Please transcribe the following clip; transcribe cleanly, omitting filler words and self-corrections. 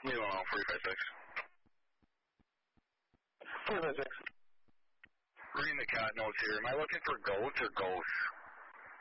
You don't know, 356. 356. Reading the cat notes here. Am I looking for goats or ghosts?